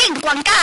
进广告。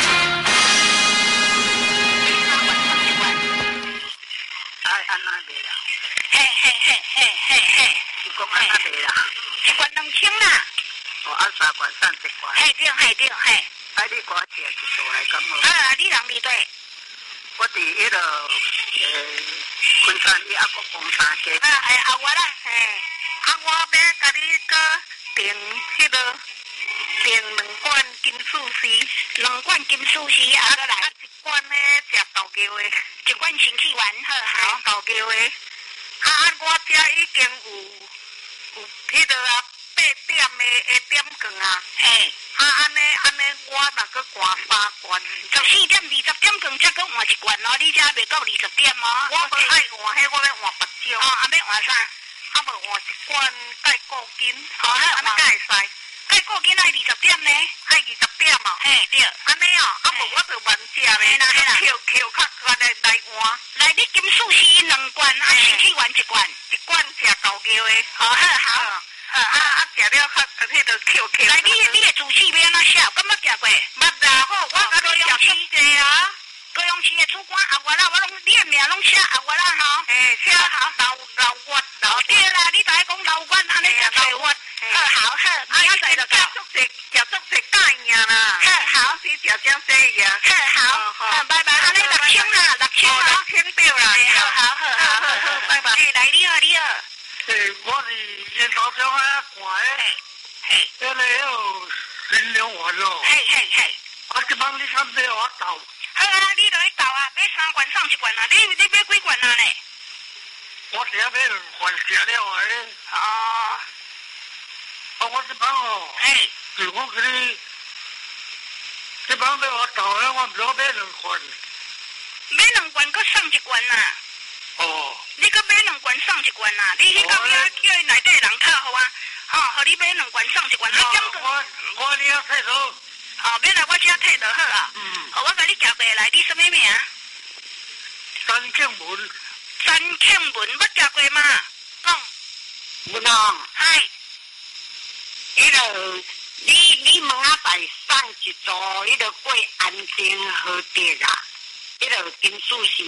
安那卖啦？ 嘿， 是讲安那卖啦？ 一罐2000啦。 哦，按3罐送1罐。 嘿，对。 啊，你赶食一组来敢无？ 啊，你人伫对？ 我伫迄个昆山里啊，国公山街。 我啦，我要甲你个订迄个订2罐金属丝，2罐金属丝啊，再来1罐咧食豆胶的，1罐新气丸，好豆胶的。我遮已经有迄个8点的点光啊，安尼，我若搁换3罐，14点20点光才搁换1罐咯，你遮袂到20点哦。我无爱换迄，我要换白酒。要换啥？无换1罐钙固筋，安尼才会使。钙固筋爱20点呢？爱20点哦。对。安尼哦，无我就慢食咧，扣较悬来换。来，你金属丝2罐，新气丸1罐，1罐食豆胶的。好。食了较迄个扣。来，你的主食要安怎写？敢捌食过？捌啦，好，我甲你用试者啊。高雄市的主管阿月啦，你的名拢写阿月啦吼。写好老月。对啦，你就爱讲老月，安尼才老月。好，明仔载就到。食足济大样啦。好，你食正济样。好，拜拜。安尼6000啦，6000对啦。好，拜拜。来，你好。 我是烟头厂啊，看迄个新良环咯。啊，即摆你敢买我斗？ 好啊，你就去斗啊，买3罐送1罐啊，你买几罐啊咧？ 我只要买2罐食了啊咧。 哦。 我即摆就我给你，即摆买我斗咧，我唔要买2罐。 买2罐，搁送1罐啊。 哦。 你搁买2罐送1罐啊？你迄个要叫伊内底人套好啊，互你买2罐送1罐。 我你要退倒。 免来我遮退就好啊。我甲你夹过来，你什么名？ 陈庆文。 陈庆文，捌夹过吗？讲。 文啊。 嗨。 迄个你问啊，再送一组迄个桂安定好滴啊，迄个金属丝。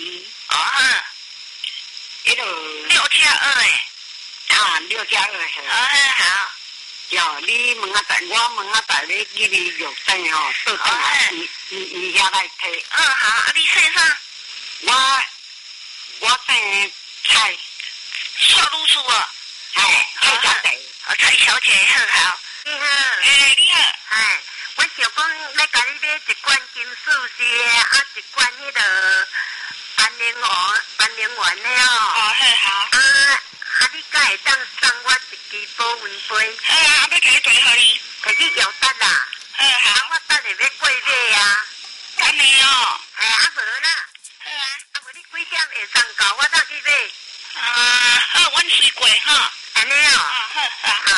迄个 6+2诶。 6+2 好。 哟，你问啊在，我问啊在，你记你药店吼，倒转来，伊遐来摕。 好，你姓啥？ 我姓蔡。 蔡女士哦。 蔡小姐。 蔡小姐，好。 你好。 你好。 我想讲要甲你买1罐金属丝啊，1罐迄个班宁丸的哦。好。你敢会当送我1支保温杯？ 要摕去对互你。 摕去药单啦。我等下要过买啊。 安尼哦。 无啦。无你几点会送到？我等去买。 阮随过吼。 安尼哦。 好。